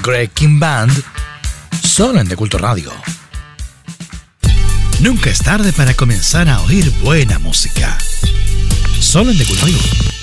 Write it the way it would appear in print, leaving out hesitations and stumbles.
Greg King Band, solo en De Culto Radio. Nunca es tarde para comenzar a oír buena música. Solo en De Culto Radio.